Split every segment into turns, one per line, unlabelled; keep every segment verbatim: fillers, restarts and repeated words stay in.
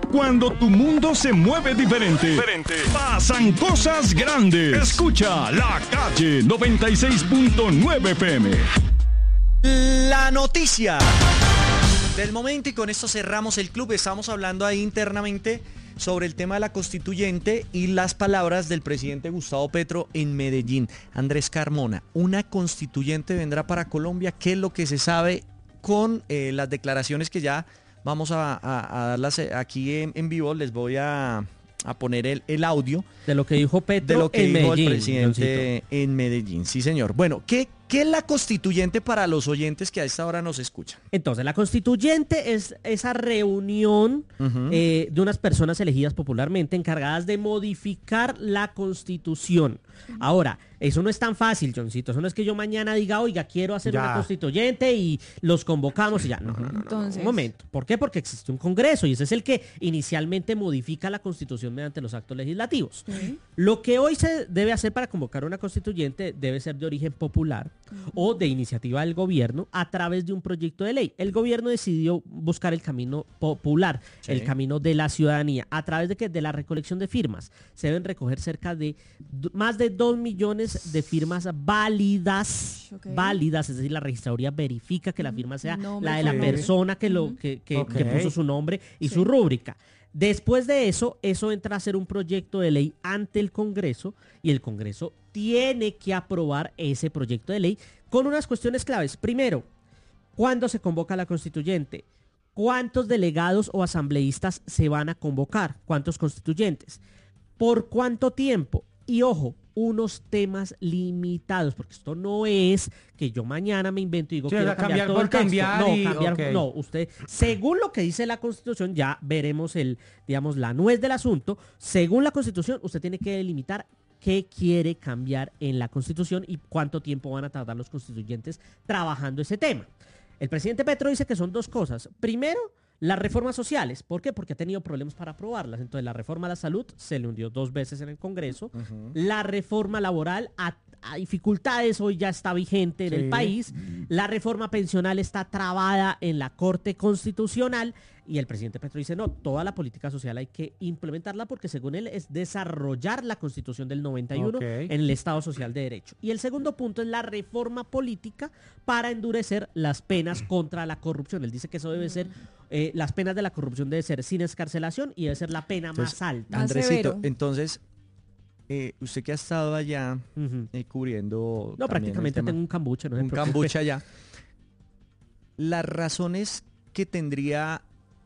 Cuando tu mundo se mueve diferente, diferente, pasan cosas grandes. Escucha La Calle noventa y seis punto nueve F M.
La noticia del momento, y con esto cerramos el club. Estamos hablando ahí internamente sobre el tema de la constituyente y las palabras del presidente Gustavo Petro en Medellín. Andrés Carmona, ¿una constituyente vendrá para Colombia? ¿Qué es lo que se sabe con eh, las declaraciones que ya vamos a, a, a darlas aquí en, en vivo? Les voy a, a poner el, el audio
de lo que dijo Petro
de lo que
en
dijo
Medellín,
el presidente
Johncito.
en Medellín. Sí, señor. Bueno, ¿qué, ¿qué es la constituyente para los oyentes que a esta hora nos escuchan?
Entonces, la constituyente es esa reunión
Uh-huh.
eh, de unas personas elegidas popularmente encargadas de modificar la Constitución. Ahora, eso no es tan fácil, Johncito. Eso no es que yo mañana diga, oiga, quiero hacer
Ya.
una constituyente y los convocamos y ya. No, no, no, no, no.
Entonces-
Un momento. ¿Por qué? Porque existe un Congreso y ese es el que inicialmente modifica la Constitución mediante los actos legislativos.
Sí.
Lo que hoy se debe hacer para convocar una constituyente debe ser de origen popular o de iniciativa del gobierno a través de un proyecto de ley. El gobierno decidió buscar el camino popular,
Sí.
el camino de la ciudadanía, a través de que de la recolección de firmas. Se deben recoger cerca de d- más de dos millones de firmas válidas,
Ok.
válidas, es decir, la registraduría verifica que la firma sea
No me
la de la
convence.
persona que lo
Ujú.
que, que-
Ok.
que puso su nombre y
Sí.
su rúbrica. Después de eso, eso entra a ser un proyecto de ley ante el Congreso y el Congreso tiene que aprobar ese proyecto de ley con unas cuestiones claves. Primero, ¿cuándo se convoca la constituyente? ¿Cuántos delegados o asambleístas se van a convocar? ¿Cuántos constituyentes? ¿Por cuánto tiempo? Y ojo, unos temas limitados, porque esto no es que yo mañana me invento y digo
Sí,
quiero
o sea,
cambiar,
cambiar
todo
por
el texto.
cambiar
No,
y-
cambiar,
ok.
no, usted, según lo que dice la Constitución, ya veremos el, digamos, la nuez del asunto. Según la Constitución, usted tiene que delimitar qué quiere cambiar en la Constitución y cuánto tiempo van a tardar los constituyentes trabajando ese tema. El presidente Petro dice que son dos cosas. Primero, las reformas sociales. ¿Por qué? Porque ha tenido problemas para aprobarlas. Entonces, la reforma a la salud se le hundió dos veces en el Congreso. La reforma laboral a, a dificultades hoy ya está vigente en
Sí.
el país. La reforma pensional está trabada en la Corte Constitucional. Y el presidente Petro dice, no, toda la política social hay que implementarla porque según él es desarrollar la Constitución del noventa y uno
Ok.
en el Estado Social de Derecho. Y el segundo punto es la reforma política para endurecer las penas contra la corrupción. Él dice que eso debe ser, eh, las penas de la corrupción debe ser sin escarcelación y debe ser la pena
Entonces,
más alta.
Más
Andresito,
severo.
entonces, eh, usted que ha estado allá
Ujú.
eh, cubriendo
No,
también el
prácticamente
tema,
tengo un cambuche. No se
un
preocupe.
cambucha allá, las razones que tendría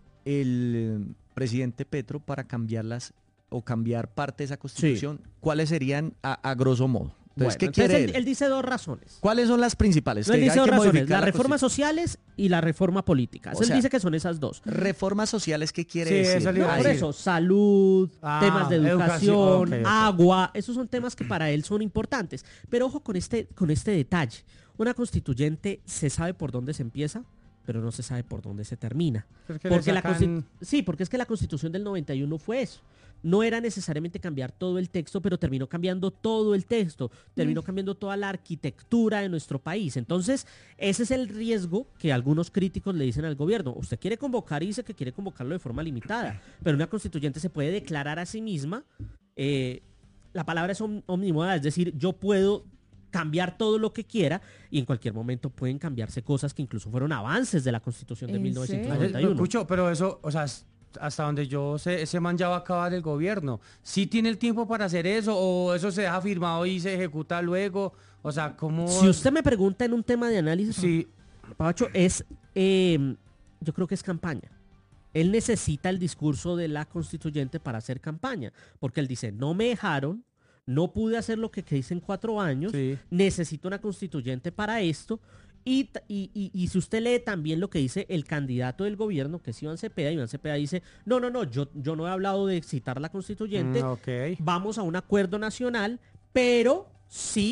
el eh, presidente Petro para cambiarlas o cambiar parte de esa constitución, ¿cuáles serían a, a grosso modo? Entonces,
Bueno,
¿qué
entonces
quiere
él,
él?
él dice dos razones.
¿Cuáles son las principales?
No, él
Que
dice
hay
dos
que
razones,
modificar
las
la
reformas
Constitución.
sociales y la reforma política.
O
él
sea,
dice que son esas dos.
Reformas sociales, ¿qué quiere
Sí,
decir?
eso le
No,
iba a
por
decir.
eso, salud,
Ah,
temas de educación,
educación, ok, ok.
agua, esos son temas que para él son importantes. Pero ojo con este, con este detalle. Una constituyente se sabe por dónde se empieza, pero no se sabe por dónde se termina.
Es que le
Porque la
sacan-
constitu- sí, porque es que la Constitución del noventa y uno fue eso. No era necesariamente cambiar todo el texto, pero terminó cambiando todo el texto, terminó cambiando toda la arquitectura de nuestro país. Entonces, ese es el riesgo que algunos críticos le dicen al gobierno. Usted quiere convocar y dice que quiere convocarlo de forma limitada, pero una constituyente se puede declarar a sí misma, eh, la palabra es om- omnimoda, es decir, yo puedo cambiar todo lo que quiera y en cualquier momento pueden cambiarse cosas que incluso fueron avances de la Constitución de
¿En
mil novecientos
serio?
noventa y
Lo
uno.
escucho, pero eso, o sea, s- hasta donde yo sé, ese man ya va a acabar el gobierno. ¿Sí tiene el tiempo para hacer eso o eso se deja firmado y se ejecuta luego? O sea, ¿cómo...?
Si usted me pregunta en un tema de análisis,
Sí,
Pacho, es, eh, yo creo que es campaña. Él necesita el discurso de la constituyente para hacer campaña, porque él dice, no me dejaron, no pude hacer lo que hice en cuatro años,
Sí.
necesito una constituyente para esto. Y, t- y, y- y si usted lee también lo que dice el candidato del gobierno, que es Iván Cepeda, Iván Cepeda dice, no, no, no, yo, yo no he hablado de citar la constituyente,
Mm, ok.
vamos a un acuerdo nacional, pero sí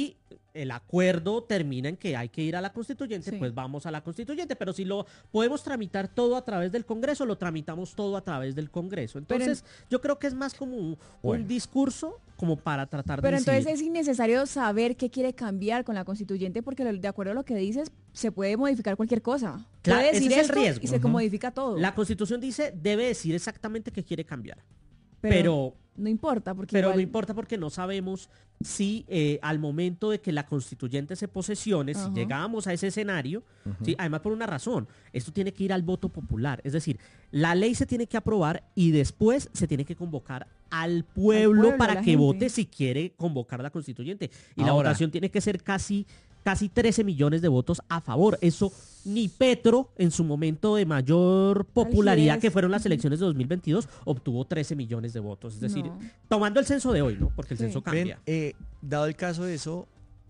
el acuerdo termina en que hay que ir a la constituyente,
Sí.
pues vamos a la constituyente. Pero si lo podemos tramitar todo a través del Congreso, lo tramitamos todo a través del Congreso. Entonces, yo creo que es más como un,
Bueno.
un discurso como para tratar
Pero
de
entonces
incidir.
es innecesario saber qué quiere cambiar con la constituyente porque lo- de acuerdo a lo que dices, se puede modificar cualquier cosa.
Claro,
puede
ese
decir
es el
esto
riesgo.
y se
Ujú.
modifica todo.
La Constitución dice, debe decir exactamente qué quiere cambiar.
pero,
Pero,
no importa porque
pero
igual-
no importa porque no sabemos si eh, al momento de que la constituyente se posesione,
Ajá.
si llegamos a ese escenario, ¿sí? Además por una razón, esto tiene que ir al voto popular. Es decir, la ley se tiene que aprobar y después se tiene que convocar al pueblo,
pueblo, a
para
la
que
gente.
vote si quiere convocar a la constituyente. Y la
Ahora.
votación tiene que ser casi, casi trece millones de votos a favor. Eso ni Petro, en su momento de mayor popularidad,
Algiers.
que fueron las elecciones de dos mil veintidós, obtuvo trece millones de votos. Es decir,
No.
tomando el censo de hoy, ¿no? Porque el
Sí.
censo
Ven,
cambia.
eh, dado el caso de eso,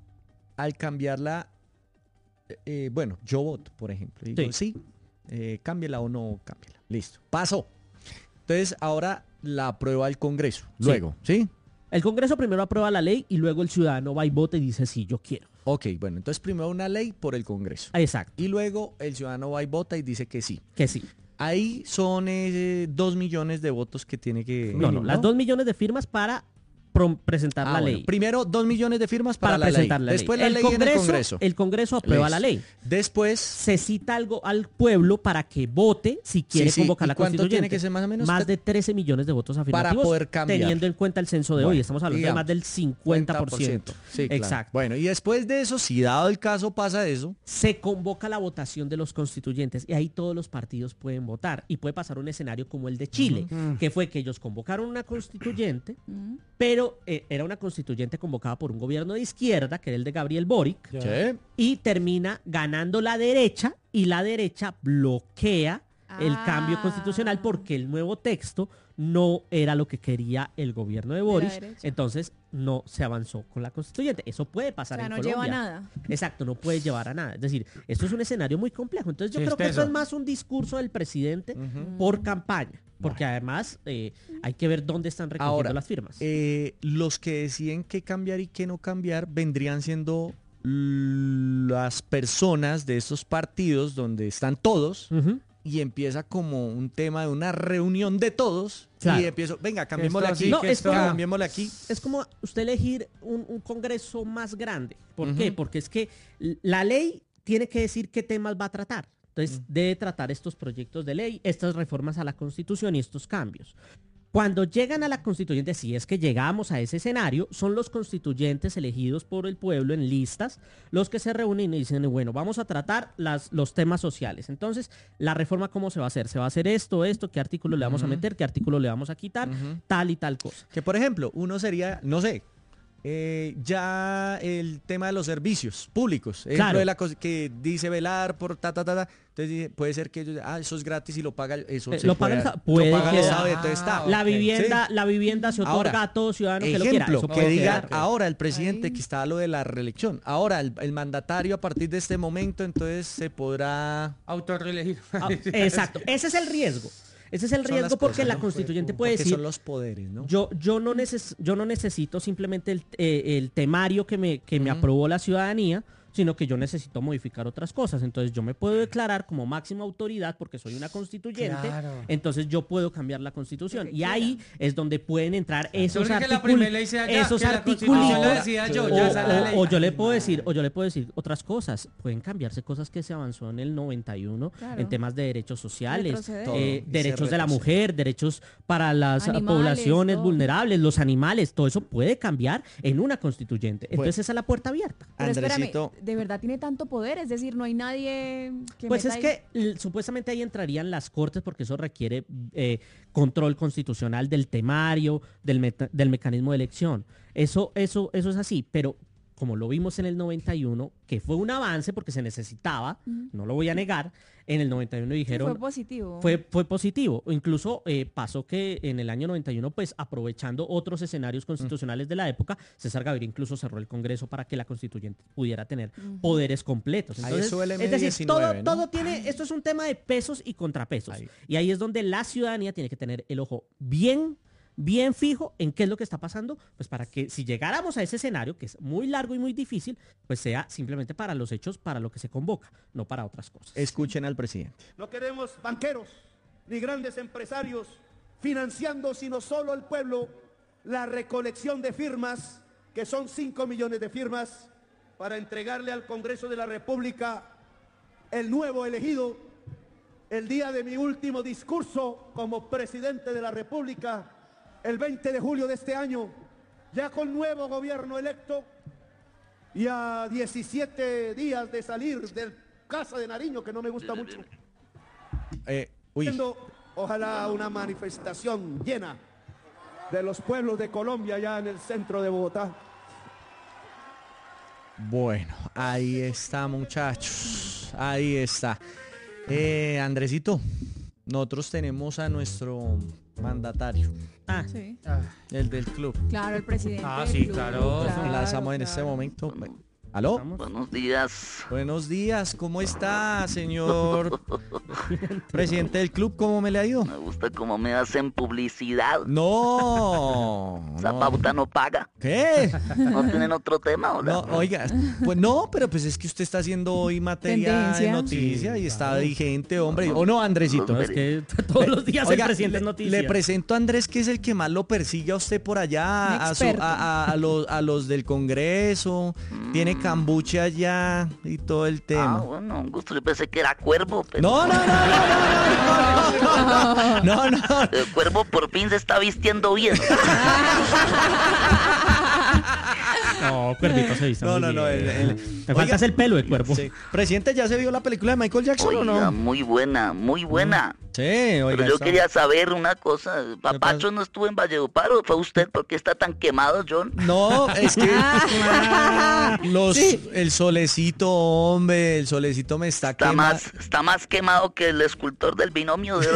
al cambiarla, eh, bueno, yo voto, por ejemplo. Digo, sí, eh, cámbiala o no cámbiala. Listo, pasó. Entonces, ahora la aprueba el Congreso.
Sí.
Luego, ¿sí?
El Congreso primero aprueba la ley y luego el ciudadano va y vota y dice, sí, yo quiero.
Ok, bueno, entonces primero una ley por el Congreso.
Exacto,
Y luego el ciudadano va y vota y dice que sí.
que sí.
Ahí son eh, dos millones de votos que tiene que...
No, no, las dos millones de firmas para pro- presentar
Ah,
la
bueno,
ley.
Primero dos millones de firmas para,
Para
la ley.
presentar la ley.
Después la
el
ley
Congreso,
en el Congreso.
El Congreso aprueba
Listo.
la ley.
Después...
Se cita algo al pueblo para que vote si quiere
sí.
convocar
¿Y
la
cuánto
constituyente.
tiene que ser más o menos?
Más de trece millones de votos afirmativos.
poder cambiar.
Teniendo en cuenta el censo de
Bueno,
hoy. Estamos hablando
digamos,
de más del cincuenta por ciento.
Sí, claro.
Exacto.
Bueno, y después de eso, si dado el caso pasa eso,
Se convoca la votación de los constituyentes y ahí todos los partidos pueden votar. Y puede pasar un escenario como el de Chile, que fue que ellos convocaron una constituyente,
Mm.
pero eh, era una constituyente convocada por un gobierno de izquierda, que era el de Gabriel Boric,
¿sí?
y termina ganando la derecha y la derecha bloquea el
Ah.
cambio constitucional porque el nuevo texto no era lo que quería el gobierno de Boric,
derecha.
entonces no se avanzó con la constituyente. Eso puede
O
pasar
sea,
en
no
Colombia.
lleva nada.
Exacto, no puede llevar a nada. Es decir, esto es un escenario muy complejo. Entonces yo
Sí,
creo que
espeso.
esto es más un discurso del presidente por campaña, porque además eh, hay que ver dónde están recogiendo
Ahora,
las firmas.
eh, los que deciden qué cambiar y qué no cambiar vendrían siendo las personas de estos partidos donde están todos
Ujú.
y empieza como un tema de una reunión de todos
Claro.
y empiezo, venga, cambiémosle
Esto
aquí,
sí,
No,
que
es
esto-
como-
cambiémosle aquí.
Es como usted elegir un, un congreso más grande. ¿Por
Ujú.
qué? Porque es que l- la ley tiene que decir qué temas va a tratar. Entonces, debe tratar estos proyectos de ley, estas reformas a la Constitución y estos cambios. Cuando llegan a la constituyente, si es que llegamos a ese escenario, son los constituyentes elegidos por el pueblo en listas los que se reúnen y dicen, bueno, vamos a tratar las, los temas sociales. Entonces, la reforma, ¿cómo se va a hacer? ¿Se va a hacer esto, esto? ¿Qué artículo le vamos a meter? ¿Qué artículo le vamos a quitar? Tal y tal cosa.
Que por ejemplo, uno sería, no sé, eh, ya el tema de los servicios públicos, ejemplo
Claro.
de la cosa que dice velar por ta ta ta ta, entonces dice, puede ser que ellos, ah, eso es gratis y lo paga el- eso
Eh,
se
lo paga el
puede-
Estado, puede
lo paga el
que-
Estado y entonces está.
Ah,
La
ok.
vivienda, la vivienda se otorga
Ahora,
a todo ciudadano que lo quiera.
Ejemplo,
Eso
que
puede
diga
quedar.
ahora el presidente
Ahí.
que está lo de la reelección. Ahora el, el mandatario a partir de este momento entonces se podrá...
Autorreelegir.
Ah, exacto, ese es el riesgo. Ese es el
Son
riesgo
las
porque
cosas,
la
¿no?
constituyente puede
Porque
decir,
son los poderes, ¿no?
yo, yo, no neces- yo no necesito simplemente el, eh, el temario que, me, que me
Ujú.
aprobó la ciudadanía, sino que yo necesito modificar otras cosas. Entonces yo me puedo declarar como máxima autoridad porque soy una constituyente,
Claro.
entonces yo puedo cambiar la constitución.
Lo que
Y ahí es donde pueden entrar esos
Yo creo que la
artículos.
primera ley sea ya,
Esos
que la Constitución
artículos.
la decida yo,
O,
ya esa es la
o-
ley.
o yo le puedo decir, o yo le puedo decir otras cosas. Pueden cambiarse cosas que se avanzó en el noventa y uno
Claro.
en temas de derechos sociales,
Retroceder.
Todo,
eh,
y
derechos
se
de la
retrocede.
mujer, derechos para las
Animales,
poblaciones
todo.
vulnerables, los animales, todo eso puede cambiar en una constituyente. Entonces esa es la puerta abierta.
Pero espérame,
Andresito,
¿de verdad tiene tanto poder? Es decir, no hay nadie que
Pues
meta
es
ahí-
que l- supuestamente ahí entrarían las cortes porque eso requiere eh, control constitucional del temario, del, meta- del mecanismo de elección. Eso, eso, eso es así, pero como lo vimos en el noventa y uno, que fue un avance porque se necesitaba, no lo voy a negar, en el noventa y uno
Sí,
dijeron...
fue positivo.
Fue, fue positivo. Incluso eh, pasó que en el año noventa y uno, pues aprovechando otros escenarios constitucionales de la época, César Gaviria incluso cerró el Congreso para que la constituyente pudiera tener poderes completos.
Ahí
Entonces,
sube el
es decir,
eme diecinueve,
todo,
¿no?
todo tiene, esto es un tema de pesos y contrapesos.
Ahí.
Y ahí es donde la ciudadanía tiene que tener el ojo bien bien fijo en qué es lo que está pasando, pues para que si llegáramos a ese escenario, que es muy largo y muy difícil, pues sea simplemente para los hechos, para lo que se convoca, no para otras cosas.
Escuchen al presidente.
No queremos banqueros ni grandes empresarios financiando sino solo el pueblo la recolección de firmas, que son cinco millones de firmas, para entregarle al Congreso de la República el nuevo elegido el día de mi último discurso como presidente de la República, el veinte de julio de este año, ya con nuevo gobierno electo y a diecisiete días de salir del Casa de Nariño, que no me gusta mucho.
Eh, uy.
Siendo, ojalá una manifestación llena de los pueblos de Colombia ya en el centro de Bogotá.
Bueno, ahí está, muchachos. Ahí está. Eh, Andresito, nosotros tenemos a nuestro mandatario,
Ah,
Sí.
el del club.
Claro, el presidente.
Ah,
del
sí,
club,
claro.
Lo enlazamos en este
claro.
momento. ¿Aló?
Buenos días.
Buenos días, ¿cómo está, señor presidente del club? ¿Cómo me le ha ido?
Me gusta cómo me hacen publicidad.
No.
Esa
no.
pauta no paga.
¿Qué?
¿No tienen otro tema, hola?
No, oiga, pues no, pero pues es que usted está haciendo hoy materia de
Tendencia.
noticia y está vigente, hombre. ¿O no, Andresito?
no, es que todos los días
Oiga,
el presidente es
le,
noticia.
le presento a Andrés, que es el que más lo persigue a usted por allá,
Un
a, su-
experto.
a, a- a los, a los del Congreso, tiene cambuche allá y todo el
Ah,
tema.
bueno, un gusto. Yo pensé que era Cuervo, pero
No, no, no, no, no, no, no, no, no.
el Cuervo por fin se está vistiendo bien.
No, Cuervito se viste
No,
muy
no, no,
bien.
el- el-
Me
Oiga.
falta es el pelo de Cuervo.
Sí. Presidente, ¿ya se vio la película de Michael Jackson o
Oiga,
no?
muy buena, muy buena.
Sí, oiga.
Pero yo
está-
quería saber una cosa.
pasa?
Papacho no estuvo en Valledupar, ¿o fue usted? ¿Por qué está tan quemado, John?
No, es que los, el solecito, hombre, el solecito me está,
Está
quemando.
más, está más quemado que el escultor del binomio de oro.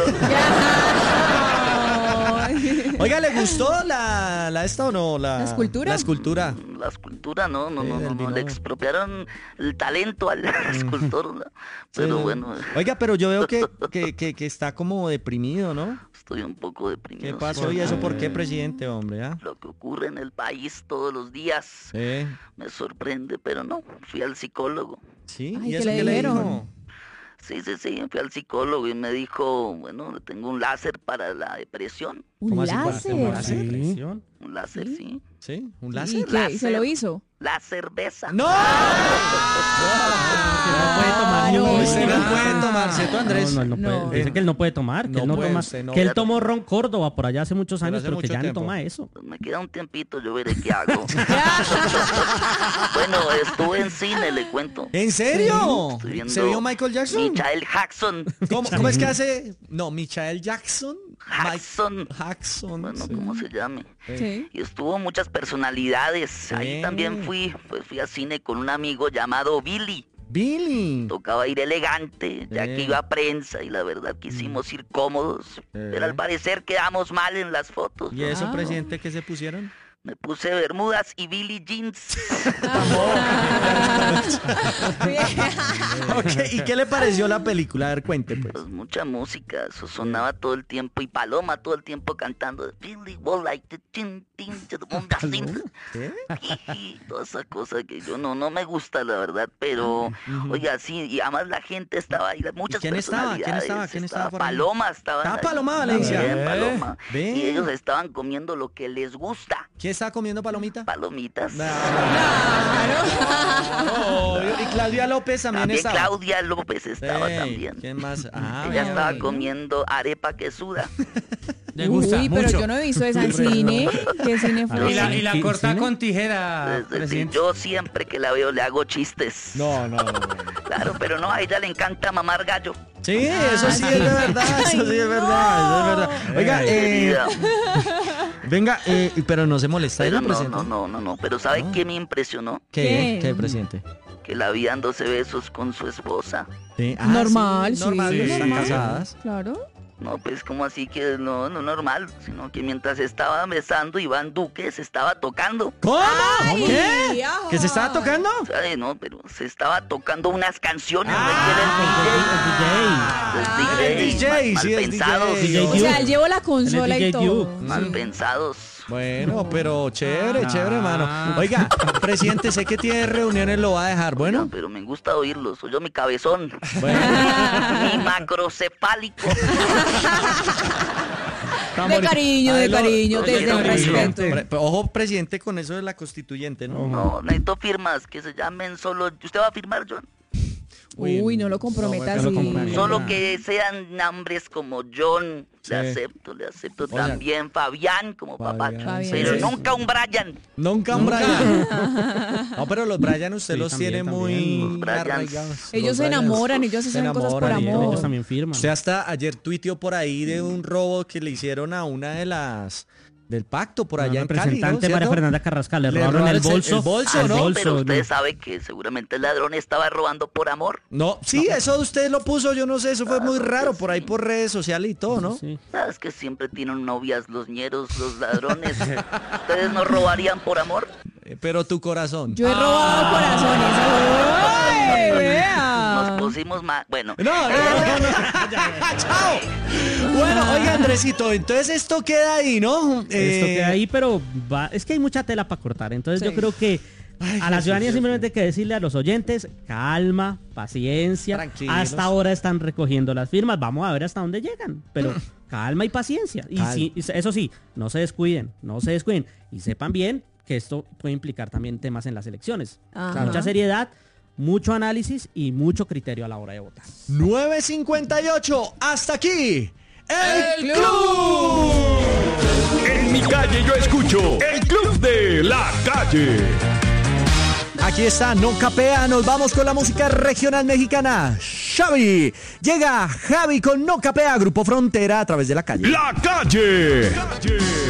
Ay.
Oiga, ¿le gustó la, la esta o no? La,
¿La escultura?
La escultura.
La escultura, no, no,
Sí,
no,
del
no, no,
binomio.
le expropiaron el talento al escultor, ¿no? Pero
Sí.
bueno,
Oiga, pero yo veo que, que, que, que está como deprimido, ¿no?
estoy un poco deprimido.
¿Qué
sí,
pasó? ¿Y eso por qué, presidente, hombre? ¿Ah?
Lo que ocurre en el país todos los días
Sí.
me sorprende, pero no, fui al psicólogo.
¿Sí?
Ay,
¿Y
¿qué
eso
le
qué le
dijeron?
dijo?
Sí, sí, sí, fui al psicólogo y me dijo, bueno, le tengo un láser para la depresión.
Un
¿Cómo así, para hacer un
láser.
láser?
Presión.
Un láser,
Sí.
sí.
¿Sí? ¿Un
¿Y
láser?
qué? ¿Y se lo hizo?
La cerveza.
¡No!
No puede tomar ni
Claro.
un
Usted no
whisky.
puede tomar, ¿cierto, Andrés?
No, no, no
No.
puede. Dice que él no puede tomar, que
No
él no
puede,
toma,
usted no.
que él tomó ron Córdoba por allá hace muchos
Pero
años,
hace
pero que
mucho
ya
tiempo.
no toma eso.
Pues me queda un tiempito, yo veré qué hago. Bueno, estuve en cine, le cuento.
¿En serio?
Estoy viendo
¿Se vio Michael Jackson?
Michael Jackson.
¿Cómo, cómo es que hace? No, Michael Jackson.
Jackson.
Mike Jackson.
Bueno,
sí.
¿cómo se llame?
Sí.
Y estuvo muchas personalidades. Ahí
Sí.
también fui, pues fui a cine con un amigo llamado Billy.
Billy.
Tocaba ir elegante, ya que
Sí.
iba a prensa y la verdad quisimos ir cómodos.
Sí.
Pero al parecer quedamos mal en las fotos.
¿Y eso,
Ah.
presidente, qué se pusieron?
Me puse bermudas y Billy jeans.
Ok, ¿y qué le pareció la película? A ver, cuente, pues.
Pues mucha música, eso sonaba todo el tiempo y Paloma todo el tiempo cantando Billy will like the tin tin to the moon, the tin.
¿Qué?
Y toda esa cosa que yo no no me gusta la verdad, pero oiga sí, y además la gente estaba ahí, muchas
quién estaba? ¿Quién
personalidades,
estaba? ¿Quién estaba por ahí?
Paloma estaba
¿Estaba
ahí.
Paloma Valencia?
Bien,
Eh,
Paloma.
ve.
Y ellos estaban comiendo lo que les gusta,
¿Quién estaba comiendo palomita?
palomitas.
No, y Claudia López también,
También
estaba.
Claudia López estaba
Ey,
también.
¿quién más? Ah,
Ella
vea.
estaba comiendo arepa que suda.
Le gusta
Uy, pero
mucho.
yo no he visto esa en cine. ¿Qué cine fue?
Y la, y la
¿Sí?
corta
¿Cine?
con tijera,
Desde que
presidente.
yo siempre que la veo le hago chistes.
No, no, no, no.
Claro, pero no, a ella le encanta mamar gallo.
Sí, eso sí es de verdad, eso sí es verdad, eso es verdad. Oiga,
Ay,
eh,
querida.
venga, eh, pero no se molesta,
Pero
¿no,
no,
presidente?
no, no, no, no. Pero ¿sabe
No.
qué me impresionó?
¿Qué?
¿Qué?
¿Qué, presidente?
Que la vi dándose besos con su esposa.
Sí. Ah,
Normal,
sí,
sí.
normal,
sí,
están
normal.
casadas.
Claro.
No, pues como así que no, no normal, sino que mientras estaba besando Iván Duque se estaba tocando.
¿Cómo?
Ay,
¿Qué?
ajá.
¿Que se estaba tocando?
¿Sabe? No, pero se estaba tocando unas canciones.
Ah,
¿no? Que era el D J.
el D J,
Mal, mal
sí, el
pensados.
D J.
O sea, él llevó la consola
Él es
y
D J
todo.
Duke.
Mal pensados.
Bueno, pero chévere,
Ah.
chévere, hermano. Oiga, presidente, sé que tiene reuniones, lo va a dejar.
Bueno,
Bueno,
pero me gusta oírlos. Soy yo mi cabezón.
bueno.
Mi macrocefálico.
De cariño, de
Ahí lo-
cariño,
Oye,
desde el
no,
respeto.
Pre- pre- Ojo, presidente, con eso de la constituyente, ¿no?
No, necesito firmas que se llamen solo. ¿Usted va a firmar, John?
Uy, no lo comprometas.
no,
y-
no lo comprometas.
Solo que sean nombres como John.
Sí.
Le acepto, le acepto
O sea,
también. Fabián como papá.
Fabián,
Fabián.
Pero
sí.
nunca un Brian.
Nunca un Brian. No, pero los Brian usted
Sí,
los
también,
tiene
también.
muy
Los Bryans.
arraigados.
Ellos
Los
se
Bryans
enamoran, ellos
se
hacen cosas por
enamoran y
amor.
Ellos también firman.
Usted hasta ayer tuiteó por ahí de un robo que le hicieron a una de las del pacto por
Una
allá en Cali, ¿no?
representante María
¿Cierto?
Fernanda Carrascal, le
Le
robaron
robaron
el
el ce-
bolso.
el bolso,
el
¿no?
bolso,
Pero usted
¿no?
sabe que seguramente el ladrón estaba robando por amor.
No, sí, eso usted lo puso, yo no sé, eso fue muy raro por ahí por redes sociales y todo, ¿no?
Sí.
¿Sabes que siempre tienen novias los ñeros, los ladrones? ¿Ustedes no robarían por amor?
Eh, Pero tu corazón.
Yo he robado corazones. ¡Ay, vea!
Nos pusimos más... Bueno,
No, no, no, no. Chao. Bueno, oiga, Andresito, entonces esto queda ahí, ¿no?
Esto
Eh,
queda ahí, pero va, es que hay mucha tela para cortar. Entonces
Sí.
yo creo que
Ay,
a la
Jesús,
ciudadanía
Dios
simplemente hay que decirle a los oyentes, calma, paciencia.
Tranquilos.
Hasta ahora están recogiendo las firmas, vamos a ver hasta dónde llegan. Pero calma y paciencia. Y
Calma.
sí, eso sí, no se descuiden, no se descuiden. Y sepan bien que esto puede implicar también temas en las elecciones.
Ajá.
Mucha seriedad, mucho análisis y mucho criterio a la hora de votar.
nueve cincuenta y ocho, hasta aquí. El, Club.
En mi calle yo escucho el Club de la Calle.
Aquí está, no capea, nos vamos con la música regional mexicana. Xavi, llega Javi con No Capea, Grupo Frontera a través de la calle.
La Calle.